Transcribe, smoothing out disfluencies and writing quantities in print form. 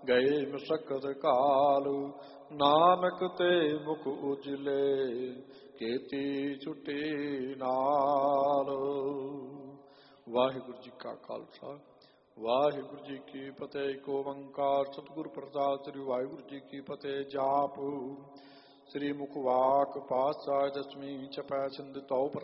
ਗਏ ਮਸਕਤ ਕਾਲ, ਨਾਨਕ ਤੇ ਮੁਖ ਉਜਲੇ, ਕੀਤੀ ਛੁੱਟੀ ਨਾਲ। ਵਾਹਿਗੁਰੂ ਜੀ ਕਾ ਖਾਲਸਾ, ਵਾਹਿਗੁਰੂ ਜੀ ਕੀ ਫਤਿਹ। ਏਕ ਓੰਕਾਰ ਸਤਿਗੁਰ ਪ੍ਰਸਾਦਿ, ਸ੍ਰੀ ਵਾਹਿਗੁਰੂ ਜੀ ਕੀ ਫਤਿਹ। ਜਾਪ ਸ੍ਰੀ ਮੁਖ ਵਾਕ ਪਾਤਸ਼ਾਹ, ਦਸਵੀਂ ਚਪੈ ਸਿੰਧ ਤਉ